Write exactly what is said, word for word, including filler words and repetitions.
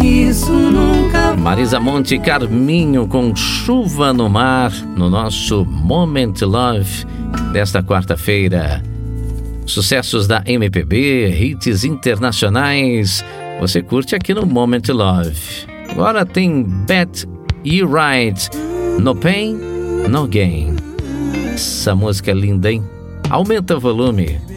isso nunca. Marisa Monte, Carminho com Chuva no Mar, no nosso Moment Love desta quarta-feira. Sucessos da M P B, hits internacionais, você curte aqui no Moment Love. Agora tem Bet You Right, No Pain, No Gain. Essa música é linda, hein? Aumenta o volume.